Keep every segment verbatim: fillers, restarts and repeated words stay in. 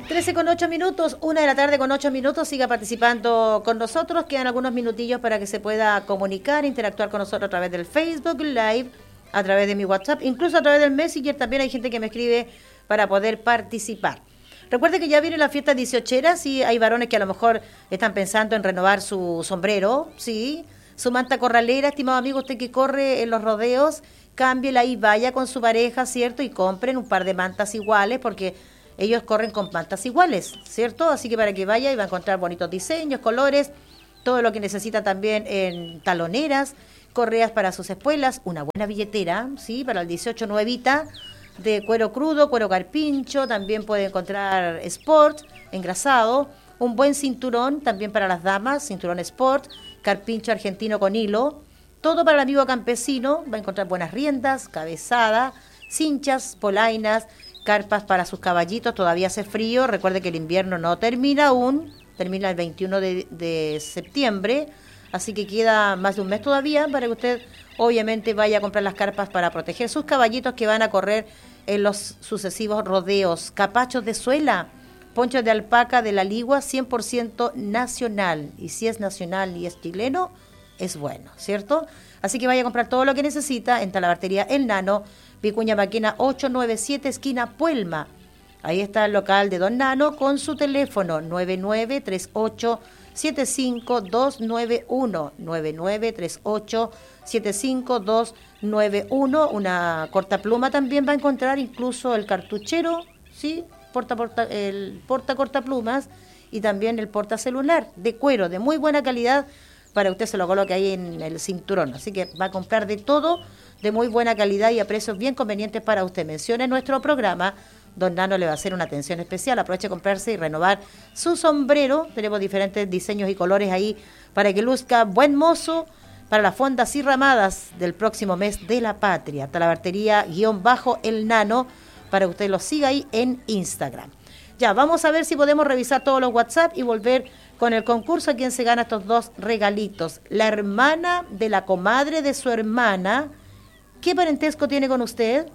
trece con ocho minutos, una de la tarde con ocho minutos, siga participando con nosotros, quedan algunos minutillos para que se pueda comunicar, interactuar con nosotros a través del Facebook Live, a través de mi WhatsApp, incluso a través del Messenger, también hay gente que me escribe para poder participar. Recuerde que ya viene la fiesta dieciochera, sí, hay varones que a lo mejor están pensando en renovar su sombrero, sí, su manta corralera, estimado amigo, usted que corre en los rodeos, cámbiela y vaya con su pareja, ¿cierto? Y compren un par de mantas iguales, porque ellos corren con mantas iguales, ¿cierto? Así que para que vaya y va a encontrar bonitos diseños, colores, todo lo que necesita también en taloneras, correas para sus espuelas, una buena billetera, ¿sí? Para el dieciocho nuevita, de cuero crudo, cuero carpincho, también puede encontrar sport, engrasado, un buen cinturón también para las damas, cinturón sport, carpincho argentino con hilo, todo para el amigo campesino, va a encontrar buenas riendas, cabezada, cinchas, polainas, carpas para sus caballitos, todavía hace frío, recuerde que el invierno no termina aún, termina el veintiuno de, de septiembre, así que queda más de un mes todavía para que usted obviamente vaya a comprar las carpas para proteger sus caballitos que van a correr en los sucesivos rodeos. Capachos de suela, ponchos de alpaca de la Ligua, cien por ciento nacional, y si es nacional y es chileno, es bueno, ¿cierto? Así que vaya a comprar todo lo que necesita en Talabartería El Nano, Vicuña Maquena ochocientos noventa y siete, esquina Puelma. Ahí está el local de Don Nano con su teléfono nueve nueve tres ocho siete cinco dos nueve uno, nueve nueve tres ocho siete cinco dos nueve uno. Una cortapluma también va a encontrar, incluso el cartuchero, ¿sí? Porta, porta, el porta cortaplumas y también el porta celular de cuero de muy buena calidad para que usted se lo coloque ahí en el cinturón. Así que va a comprar de todo de muy buena calidad y a precios bien convenientes para usted. Mencione nuestro programa, Don Nano le va a hacer una atención especial. Aproveche a comprarse y renovar su sombrero. Tenemos diferentes diseños y colores ahí para que luzca buen mozo para las fondas y ramadas del próximo mes de la patria. Talabartería guión bajo El Nano, para que usted lo siga ahí en Instagram. Ya, vamos a ver si podemos revisar todos los WhatsApp y volver con el concurso a quien se gana estos dos regalitos. La hermana de la comadre de su hermana. ¿Qué parentesco tiene con usted?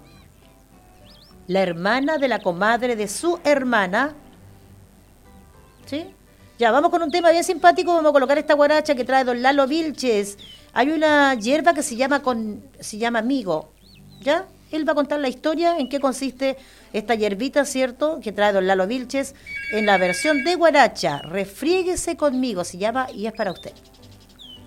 La hermana de la comadre de su hermana. ¿Sí? Ya, vamos con un tema bien simpático. Vamos a colocar esta guaracha que trae don Lalo Vilches. Hay una hierba que se llama con se llama amigo. ¿Ya? Él va a contar la historia, en qué consiste esta hierbita, ¿cierto?, que trae don Lalo Vilches en la versión de guaracha. Refriéguese conmigo, se llama y es para usted.